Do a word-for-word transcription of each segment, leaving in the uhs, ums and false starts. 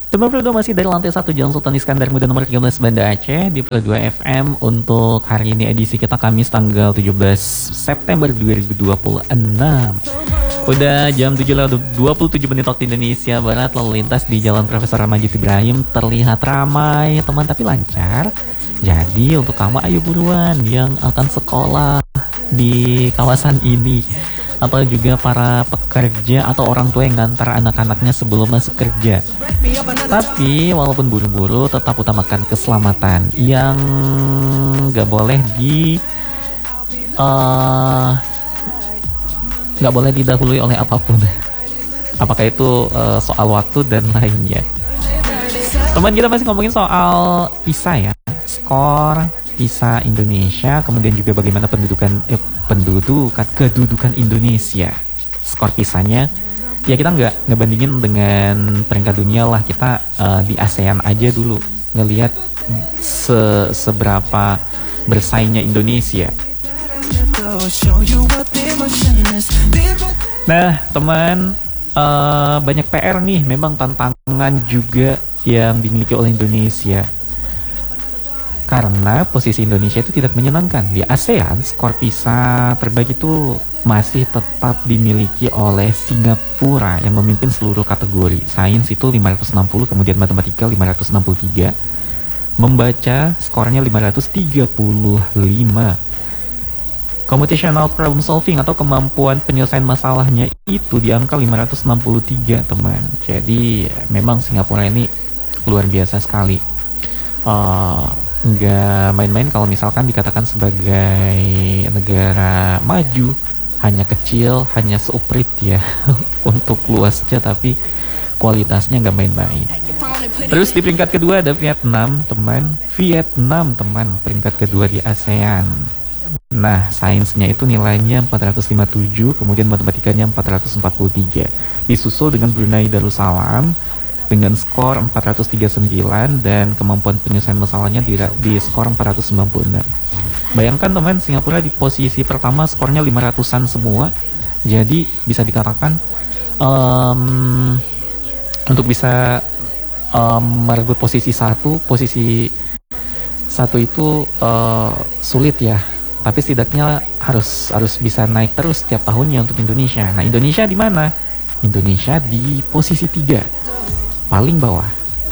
Teman Pro masih dari lantai satu Jalan Sultan Iskandar Muda nomor tiga belas Banda Aceh di Pro dua F M untuk hari ini edisi kita Kamis tanggal tujuh belas September dua ribu dua puluh enam. Udah jam tujuh lewat dua puluh tujuh menit waktu Indonesia Barat. Lalu lintas di Jalan Profesor Majid Ibrahim terlihat ramai teman tapi lancar. Jadi untuk kamu ayo buruan yang akan sekolah di kawasan ini, atau juga para pekerja atau orang tua yang ngantar anak-anaknya sebelum masuk kerja. Tapi walaupun buru-buru tetap utamakan keselamatan yang gak boleh di uh, gak boleh didahului oleh apapun. Apakah itu uh, soal waktu dan lainnya. Teman, kita masih ngomongin soal PISA ya, skor PISA Indonesia, kemudian juga bagaimana pendudukan eh, pendudukan kedudukan Indonesia, skor PISA-nya. Ya kita nggak ngebandingin dengan peringkat dunia lah, kita uh, di ASEAN aja dulu ngelihat se seberapa bersaingnya Indonesia. Nah teman, uh, banyak P R nih, memang tantangan juga yang dimiliki oleh Indonesia. Karena posisi Indonesia itu tidak menyenangkan. Di ASEAN, skor PISA terbaik itu masih tetap dimiliki oleh Singapura yang memimpin seluruh kategori. Sains itu lima ratus enam puluh, kemudian matematika lima ratus enam puluh tiga. Membaca skornya lima ratus tiga puluh lima. Computational problem solving atau kemampuan penyelesaian masalahnya itu di angka lima ratus enam puluh tiga, teman. Jadi memang Singapura ini luar biasa sekali. Uh, nggak main-main kalau misalkan dikatakan sebagai negara maju, hanya kecil, hanya seuprit ya untuk luasnya, tapi kualitasnya nggak main-main. Terus di peringkat kedua ada Vietnam, teman. Vietnam, teman, peringkat kedua di ASEAN. Nah, sainsnya itu nilainya empat ratus lima puluh tujuh, kemudian matematikanya empat ratus empat puluh tiga. Disusul dengan Brunei Darussalam dengan skor empat ratus tiga puluh sembilan dan kemampuan penyelesaian masalahnya di, di skor empat ratus sembilan puluh enam. Bayangkan teman, Singapura di posisi pertama skornya lima ratusan semua. Jadi bisa dikatakan um, untuk bisa um, merebut posisi satu, posisi satu itu uh, sulit ya. Tapi setidaknya harus harus bisa naik terus setiap tahunnya untuk Indonesia. Nah, Indonesia di mana? Indonesia di posisi tiga, paling bawah.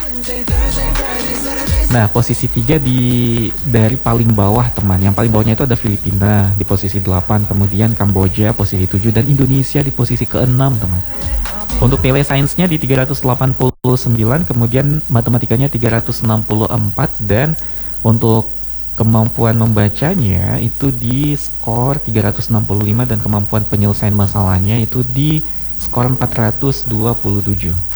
Nah, posisi tiga di dari paling bawah, teman. Yang paling bawahnya itu ada Filipina di posisi delapan, kemudian Kamboja posisi tujuh, dan Indonesia di posisi keenam, teman. Untuk nilai sainsnya di tiga ratus delapan puluh sembilan, kemudian matematikanya tiga ratus enam puluh empat, dan untuk kemampuan membacanya itu di skor tiga ratus enam puluh lima, dan kemampuan penyelesaian masalahnya itu di skor empat ratus dua puluh tujuh.